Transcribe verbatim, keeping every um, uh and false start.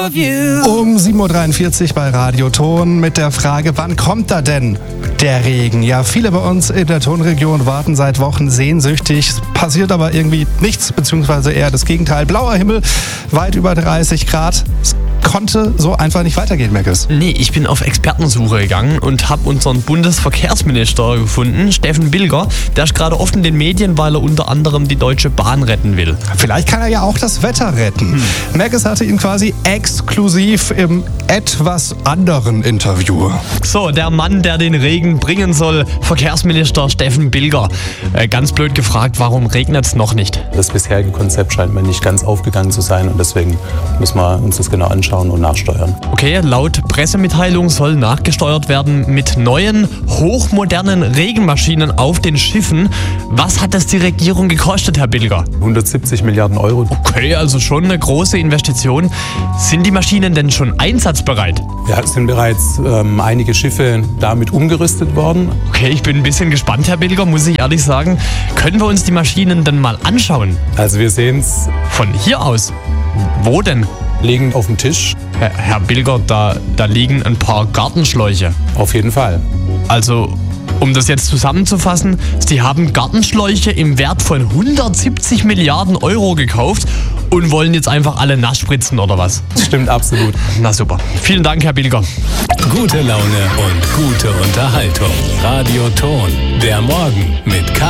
love you. Um sieben Uhr dreiundvierzig bei Radioton mit der Frage, wann kommt da denn der Regen? Ja, viele bei uns in der Tonregion warten seit Wochen sehnsüchtig. Es passiert aber irgendwie nichts, beziehungsweise eher das Gegenteil. Blauer Himmel, weit über dreißig Grad. Es konnte so einfach nicht weitergehen, Meckes. Nee, ich bin auf Expertensuche gegangen und habe unseren Bundesverkehrsminister gefunden, Steffen Bilger. Der ist gerade oft in den Medien, weil er unter anderem die Deutsche Bahn retten will. Vielleicht kann er ja auch das Wetter retten. Hm. Meckes hatte ihn quasi exklusiv im etwas anderen Interview. So, der Mann, der den Regen bringen soll, Verkehrsminister Steffen Bilger. Äh, ganz blöd gefragt, warum regnet es noch nicht? Das bisherige Konzept scheint mir nicht ganz aufgegangen zu sein und deswegen müssen wir uns das genau anschauen und nachsteuern. Okay, laut Pressemitteilung soll nachgesteuert werden mit neuen, hochmodernen Regenmaschinen auf den Schiffen. Was hat das die Regierung gekostet, Herr Bilger? hundertsiebzig Milliarden Euro. Okay, also schon eine große Investition. Sind die Maschinen denn schon einsatzbereit? Ja, es sind bereits ähm, einige Schiffe damit umgerüstet worden. Okay, ich bin ein bisschen gespannt, Herr Bilger, muss ich ehrlich sagen. Können wir uns die Maschinen denn mal anschauen? Also wir sehen es. Von hier aus? Wo denn? Liegen auf dem Tisch. Herr, Herr Bilger, da, da liegen ein paar Gartenschläuche. Auf jeden Fall. Also, um das jetzt zusammenzufassen, Sie haben Gartenschläuche im Wert von hundertsiebzig Milliarden Euro gekauft und wollen jetzt einfach alle nass spritzen, oder was? Das stimmt absolut. Na super. Vielen Dank, Herr Bilger. Gute Laune und gute Unterhaltung. Radioton. Der Morgen mit K.